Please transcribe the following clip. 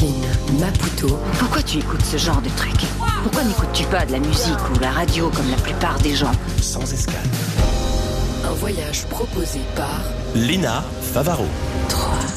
Roselyne Maputo. Pourquoi tu écoutes ce genre de truc? Pourquoi n'écoutes-tu pas de la musique ou la radio comme la plupart des gens? Sans escale. Un voyage proposé par Léna Favaro. 3.